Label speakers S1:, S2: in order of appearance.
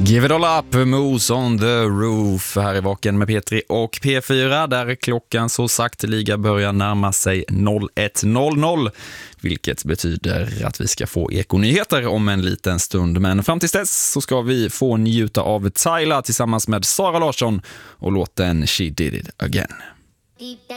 S1: Give it all up, Moose on the roof. Här är Vaken med P3 och P4 där klockan så sakteliga börjar närma sig 01.00. Vilket betyder att vi ska få ekonyheter om en liten stund. Men fram till dess så ska vi få njuta av Tyla tillsammans med Sara Larsson och låten She Did It Again.